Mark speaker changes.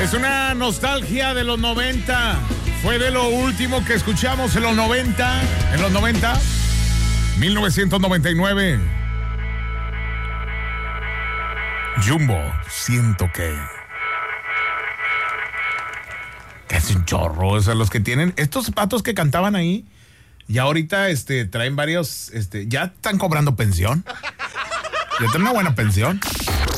Speaker 1: Es una nostalgia de los 90. Fue de lo último que escuchamos en los 90. En los 90, 1999. Jumbo, siento que es un chorro. O sea, los que tienen estos patos que cantaban ahí, ya ahorita traen varios, ya están cobrando pensión. Ya tienen una buena pensión.